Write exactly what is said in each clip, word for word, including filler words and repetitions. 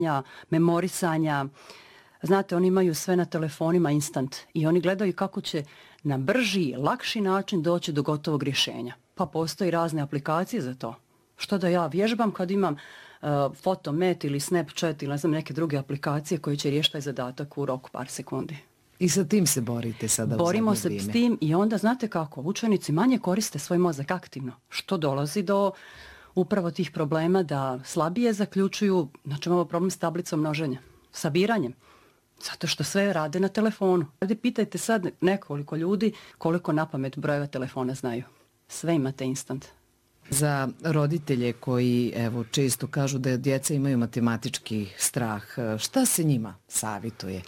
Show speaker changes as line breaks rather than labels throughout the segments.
memorisanja. Znate, oni imaju sve na telefonima instant i oni gledaju kako će na brži, lakši način doći do gotovog rješenja. Pa postoji razne aplikacije za to. Što da ja vježbam kad imam uh, Fotomet ili Snapchat ili ne znam, neke druge aplikacije koje će riješiti taj zadatak u roku par sekundi.
I sa tim se borite sada?
Borimo se s tim i onda znate kako, učenici manje koriste svoj mozak aktivno, što dolazi do upravo tih problema da slabije zaključuju, znači imamo problem s tablicom množenja, sabiranjem, zato što sve rade na telefonu. Ovdje pitajte sad nekoliko ljudi koliko napamet brojeva telefona znaju. Sve imate instant.
Za roditelje koji evo često kažu da djeca imaju matematički strah, šta se njima savjetuje?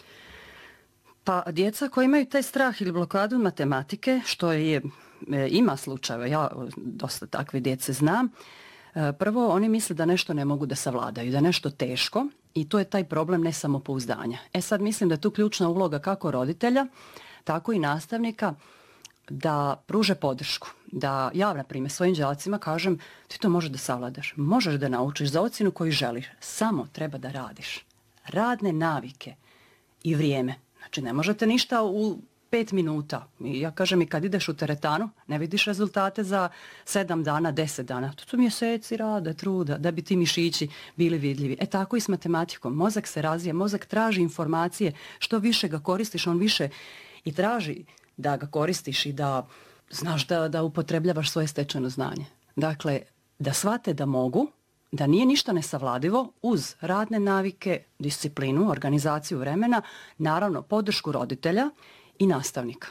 Pa djeca koji imaju taj strah ili blokadu matematike, što je, e, ima slučajeva, ja dosta takve djece znam, e, prvo oni misle da nešto ne mogu da savladaju, da je nešto teško i to je taj problem nesamopouzdanja. E sad mislim da je tu ključna uloga kako roditelja, tako i nastavnika da pruže podršku. Da ja, na primjer, svojim đacima kažem ti to možeš da savladaš, možeš da naučiš za ocjenu koju želiš, samo treba da radiš. Radne navike i vrijeme. Znači, ne možete ništa u pet minuta. Ja kažem i kad ideš u teretanu, ne vidiš rezultate za sedam dana, deset dana. To su mjeseci rada, truda, da bi ti mišići bili vidljivi. E tako i s matematikom. Mozak se razvija, mozak traži informacije. Što više ga koristiš, on više i traži da ga koristiš i da znaš da, da upotrebljavaš svoje stečeno znanje. Dakle, da shvate da mogu, da nije ništa nesavladivo uz radne navike, disciplinu, organizaciju vremena, naravno podršku roditelja i nastavnika.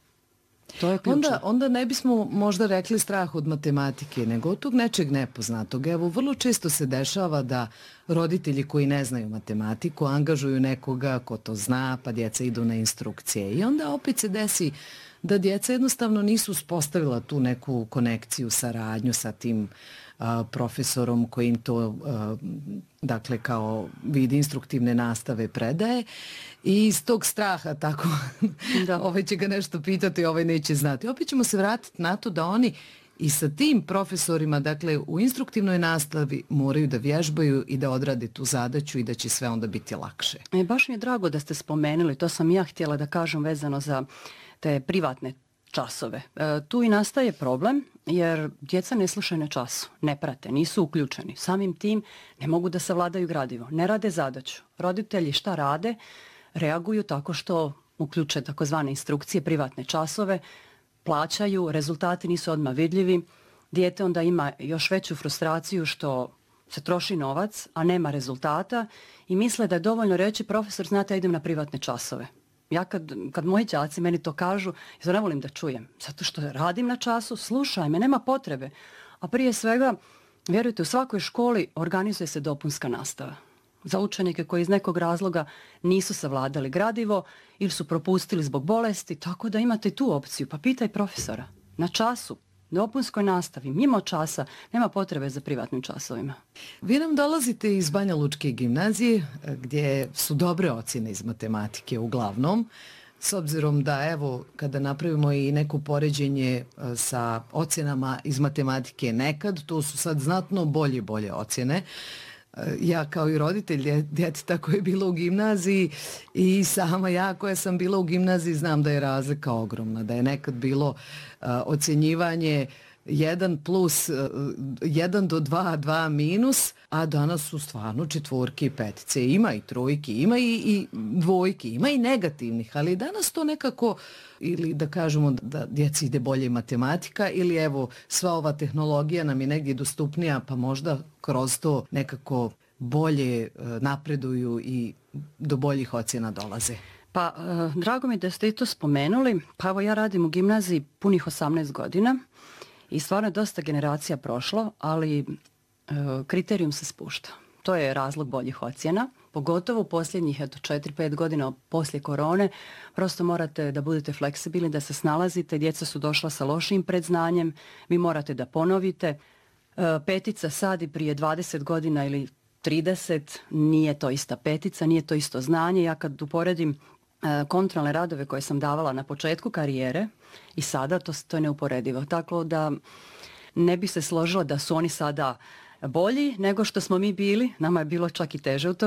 To je ključno.
Onda, onda ne bismo možda rekli strah od matematike, nego od tog nečeg nepoznatog. Evo, vrlo često se dešava da roditelji koji ne znaju matematiku angažuju nekoga ko to zna, pa djeca idu na instrukcije. I onda opet se desi da djeca jednostavno nisu uspostavila tu neku konekciju, saradnju sa tim a, profesorom koji im to, a, dakle, kao vid instruktivne nastave predaje. I iz tog straha, tako, da. ovaj će ga nešto pitati, ovaj neće znati. Opet ćemo se vratiti na to da oni i sa tim profesorima, dakle, u instruktivnoj nastavi moraju da vježbaju i da odrade tu zadaću i da će sve onda biti lakše.
E, baš mi je drago da ste spomenuli, to sam ja htjela da kažem vezano za te privatne časove. E, tu i nastaje problem jer djeca ne slušaju na času, ne prate, nisu uključeni. Samim tim ne mogu da savladaju gradivo, ne rade zadaću. Roditelji šta rade? Reaguju tako što uključe takozvane instrukcije, privatne časove, plaćaju, rezultati nisu odmah vidljivi. Dijete onda ima još veću frustraciju što se troši novac, a nema rezultata i misle da je dovoljno reći profesor, znate, ja idem na privatne časove. Ja kad, kad moji đaci meni to kažu, ja to ne volim da čujem, zato što radim na času, slušaj me, nema potrebe. A prije svega, vjerujte, u svakoj školi organizuje se dopunska nastava. Za učenike koji iz nekog razloga nisu savladali gradivo ili su propustili zbog bolesti, tako da imate tu opciju. Pa pitaj profesora, na času, dopunskoj nastavi, mimo časa, nema potrebe za privatnim časovima.
Vi nam dolazite iz Banja Lučke gimnazije, gdje su dobre ocjene iz matematike uglavnom, s obzirom da, evo, kada napravimo i neko poređenje sa ocjenama iz matematike nekad, to su sad znatno bolje bolje ocjene. Ja kao i roditelj djeteta koje je bilo u gimnaziji i sama ja koja sam bila u gimnaziji znam da je razlika ogromna, da je nekad bilo uh, ocjenjivanje jedan plus jedan do dva, dva minus, a danas su stvarno četvorke i petice. Ima i trojke, ima i, i dvojke, ima i negativnih, ali danas to nekako, ili da kažemo da djeci ide bolje matematika, ili evo sva ova tehnologija nam je negdje dostupnija, pa možda kroz to nekako bolje napreduju i do boljih ocjena dolaze.
Pa, eh, drago mi da ste i to spomenuli. Pa evo ja radim u gimnaziji punih osamnaest godina. I stvarno je dosta generacija prošlo, ali e, kriterijum se spušta. To je razlog boljih ocjena. Pogotovo u posljednjih četiri pet godina poslije korone. Prosto morate da budete fleksibilni, da se snalazite. Djeca su došla sa lošim predznanjem. Vi morate da ponovite. E, petica sad i prije dvadeset godina ili trideset nije to ista petica, nije to isto znanje. Ja kad uporedim kontrolne radove koje sam davala na početku karijere i sada, to, to je neuporedivo. Tako da ne bi se složila da su oni sada bolji nego što smo mi bili. Nama je bilo čak i teže u to